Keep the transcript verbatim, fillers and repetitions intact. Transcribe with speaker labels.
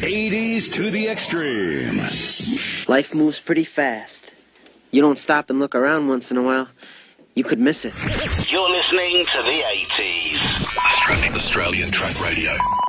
Speaker 1: eighties to the extreme.
Speaker 2: Life moves pretty fast. You don't stop and look around once in a while, you could miss it.
Speaker 3: You're listening to the eighties.
Speaker 1: Australian, Australian Track Radio.